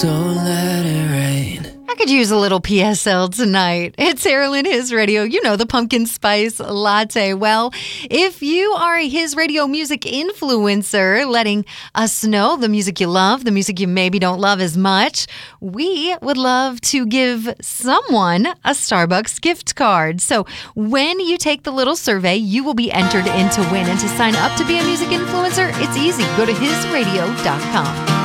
so let it rain. I could use a little PSL tonight. It's Errol His Radio. You know, the pumpkin spice latte. Well, if you are a His Radio music influencer, letting us know the music you love, the music you maybe don't love as much, we would love to give someone a Starbucks gift card. So when you take the little survey, you will be entered in to win. And to sign up to be a music influencer, it's easy. Go to hisradio.com.